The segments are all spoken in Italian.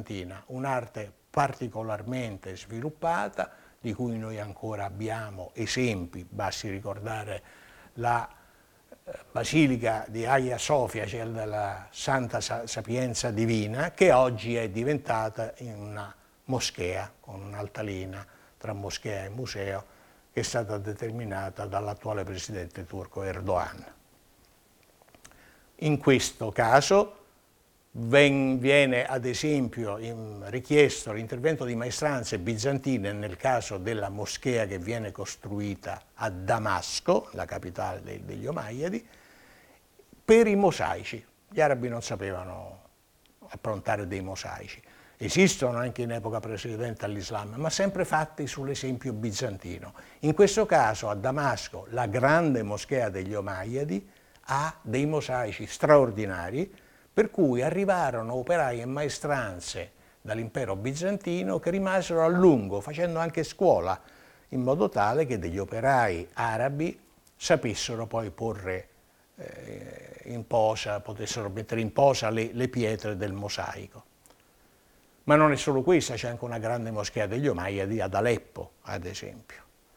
bizantina, un'arte particolarmente sviluppata, di cui noi ancora abbiamo esempi, basti ricordare la Basilica di Hagia Sophia, cioè della Santa Sapienza Divina, che oggi è diventata una moschea con un'altalena tra moschea e museo, che è stata determinata dall'attuale presidente turco Erdogan. In questo caso viene ad esempio richiesto l'intervento di maestranze bizantine nel caso della moschea che viene costruita a Damasco, la capitale degli Omayyadi, per i mosaici. Gli arabi non sapevano approntare dei mosaici. Esistono anche in epoca precedente all'Islam, ma sempre fatti sull'esempio bizantino. In questo caso a Damasco la grande moschea degli Omayyadi ha dei mosaici straordinari, per cui arrivarono operai e maestranze dall'impero bizantino che rimasero a lungo, facendo anche scuola, in modo tale che degli operai arabi sapessero poi porre in posa, potessero mettere in posa le pietre del mosaico. Ma non è solo questa, c'è anche una grande moschea degli Omayyadi ad Aleppo, ad esempio.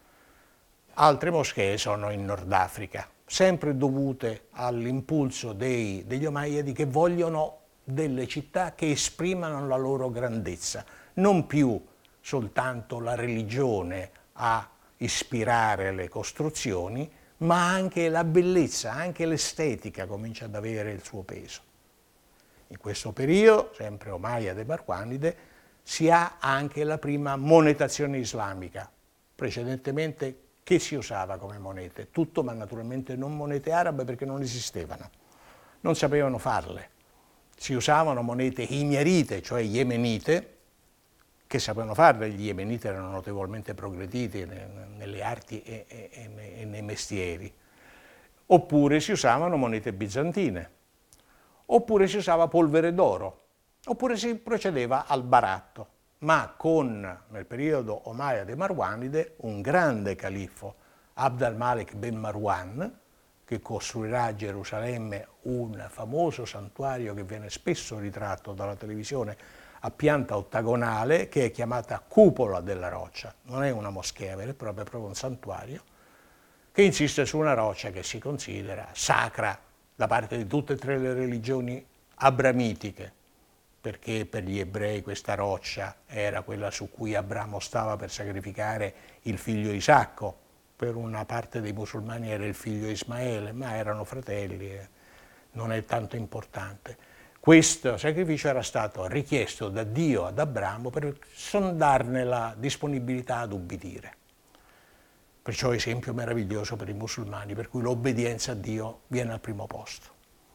Altre moschee sono in Nord Africa, sempre dovute all'impulso degli Omayyadi che vogliono delle città che esprimano la loro grandezza, non più soltanto la religione a ispirare le costruzioni, ma anche la bellezza, anche l'estetica comincia ad avere il suo peso. In questo periodo, sempre Omayyade e Marwanide, si ha anche la prima monetazione islamica. Precedentemente che si usava come monete? Tutto, ma naturalmente non monete arabe perché non esistevano. Non sapevano farle. Si usavano monete himyarite, cioè yemenite, che sapevano farle. Gli yemeniti erano notevolmente progrediti nelle arti e nei mestieri. Oppure si usavano monete bizantine. Oppure si usava polvere d'oro, oppure si procedeva al baratto, ma nel periodo Omayyade e Marwanide, un grande califfo, Abd al-Malik ben Marwan, che costruirà a Gerusalemme un famoso santuario che viene spesso ritratto dalla televisione a pianta ottagonale, che è chiamata Cupola della Roccia, non è una moschea vera e propria, è proprio un santuario, che insiste su una roccia che si considera sacra da parte di tutte e tre le religioni abramitiche, perché per gli ebrei questa roccia era quella su cui Abramo stava per sacrificare il figlio Isacco, per una parte dei musulmani era il figlio Ismaele, ma erano fratelli, non è tanto importante. Questo sacrificio era stato richiesto da Dio ad Abramo per sondarne la disponibilità ad ubbidire. Perciò esempio meraviglioso per i musulmani, per cui l'obbedienza a Dio viene al primo posto.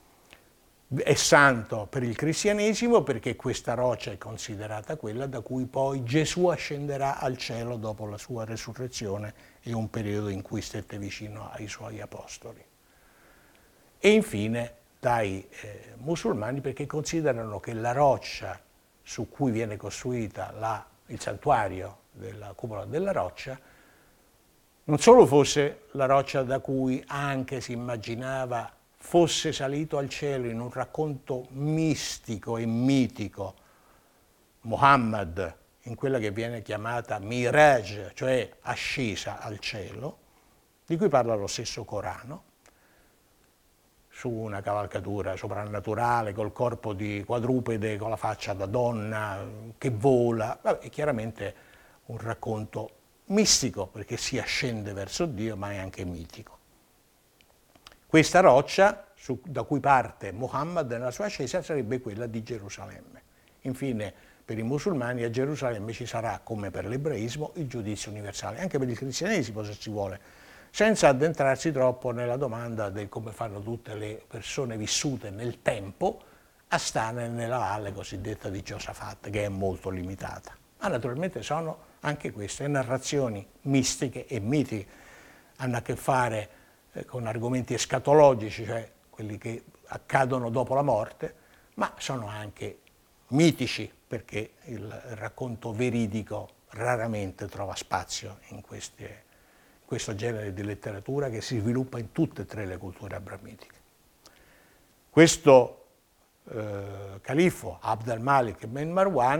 È santo per il cristianesimo perché questa roccia è considerata quella da cui poi Gesù ascenderà al cielo dopo la sua resurrezione e un periodo in cui stette vicino ai suoi apostoli. E infine dai musulmani perché considerano che la roccia su cui viene costruita il santuario della Cupola della Roccia non solo fosse la roccia da cui anche si immaginava fosse salito al cielo in un racconto mistico e mitico Muhammad, in quella che viene chiamata Miraj, cioè ascesa al cielo, di cui parla lo stesso Corano, su una cavalcatura soprannaturale, col corpo di quadrupede, con la faccia da donna che vola. Vabbè, è chiaramente un racconto mistico perché si ascende verso Dio, ma è anche mitico. Questa roccia da cui parte Muhammad nella sua ascesa sarebbe quella di Gerusalemme. Infine, per i musulmani a Gerusalemme ci sarà, come per l'ebraismo, il giudizio universale, anche per il cristianesimo se si vuole, senza addentrarsi troppo nella domanda del come fanno tutte le persone vissute nel tempo a stare nella valle cosiddetta di Giosafat, che è molto limitata. Ma naturalmente sono anche queste narrazioni mistiche e mitiche, hanno a che fare con argomenti escatologici, cioè quelli che accadono dopo la morte, ma sono anche mitici, perché il racconto veridico raramente trova spazio in questo genere di letteratura che si sviluppa in tutte e tre le culture abramitiche. Questo califfo, Abd al-Malik ben Marwan,